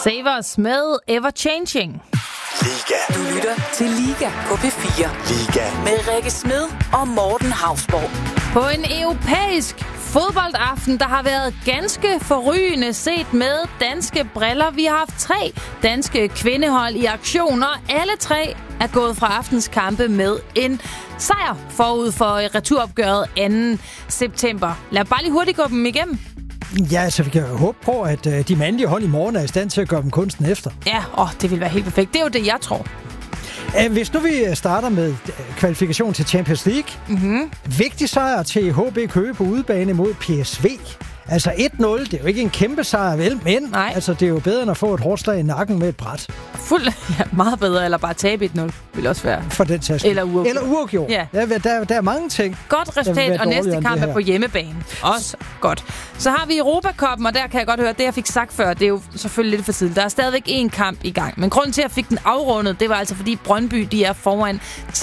Save Us med Ever Changing. Liga. Du lytter til Liga på P4. Liga. Med Rikke Smed og Morten Hausborg. På en europæisk fodboldaften, der har været ganske forrygende set med danske briller. Vi har haft 3 danske kvindehold i aktion, og alle 3 er gået fra aftens kampe med en sejr forud for returopgøret 2. september. Lad bare lige hurtigt gå dem igennem. Ja, så vi kan jo håbe på, at de mandlige hold i morgen er i stand til at gøre dem kunsten efter. Ja, det vil være helt perfekt. Det er jo det, jeg tror. Hvis nu vi starter med kvalifikation til Champions League. Vigtig sejr til HB Køge på udebane mod PSV. Altså 1-0, det er jo ikke en kæmpe sejr, vel? Men altså, det er jo bedre end at få et hårdt slag i nakken med et bræt. Meget bedre, eller bare tabe 1-0, vil også være. For den taske. Eller uafgjort. Ja. Der er mange ting. Godt resultat, og næste kamp er på hjemmebane. Også godt. Så har vi Europa-cupen, og der kan jeg godt høre, at det, jeg fik sagt før, det er jo selvfølgelig lidt for tidligt. Der er stadigvæk 1 kamp i gang. Men grunden til, at jeg fik den afrundet, det var altså, fordi Brøndby, de er foran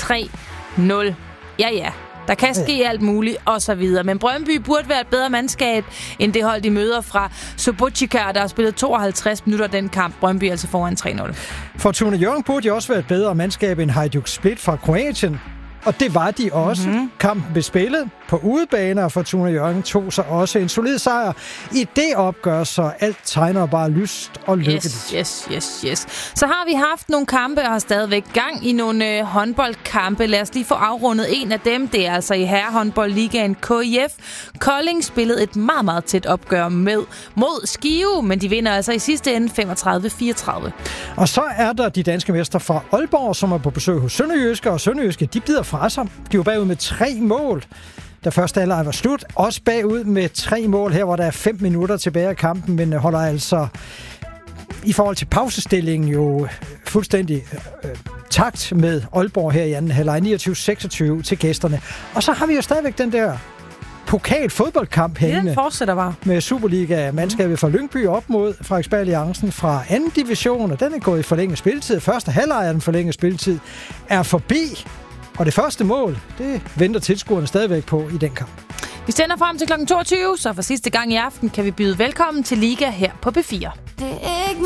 3-0. Ja. Der kan ske alt muligt, og så videre. Men Brøndby burde være et bedre mandskab, end det hold, de møder fra Subotica, der har spillet 52 minutter den kamp. Brøndby altså foran 3-0. Fortuna Hjørring burde jo også være et bedre mandskab end Hajduk Split fra Kroatien. Og det var de også. Kampen blev spillet på udebane, og Fortuna Hjørring tog sig også en solid sejr. I det opgør, så alt tegner bare lyst og lykkeligt. Yes. Så har vi haft nogle kampe, og har stadigvæk gang i nogle håndboldkampe. Lad os lige få afrundet en af dem. Det er altså i herrehåndboldligaen KIF. Kolding spillede et meget, meget tæt opgør mod Skive, men de vinder altså i sidste ende 35-34. Og så er der de danske mestre fra Aalborg, som er på besøg hos Sønderjyske, og Sønderjyske, de bider fra sig. De var bagud med 3 mål, da første halvleg var slut. Også bagud med 3 mål her, hvor der er 5 minutter tilbage af kampen, men holder altså i forhold til pausestillingen jo fuldstændig takt med Aalborg her i anden halvleg, 29-26 til gæsterne. Og så har vi jo stadigvæk den der pokalfodboldkamp hængende. Den fortsætter bare. Med Superliga-mandskabet fra Lyngby op mod Frederiksberg Alliancen fra 2. division, og den er gået i forlænget spilletid. Første halvleg af den forlængede spilletid er forbi. Og det første mål, det venter tilskuerne stadigvæk på i den kamp. Vi sender frem til kl. 22, så for sidste gang i aften kan vi byde velkommen til Liga her på P4. Det er ikke